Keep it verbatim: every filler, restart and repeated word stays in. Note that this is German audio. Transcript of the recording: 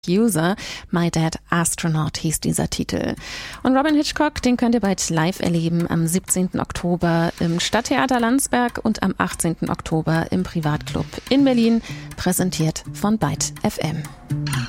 User, My Dad Astronaut hieß dieser Titel. Und Robyn Hitchcock, den könnt ihr bald live erleben am siebzehnten Oktober im Stadttheater Landsberg und am achtzehnten Oktober im Privatclub in Berlin, präsentiert von Byte F M.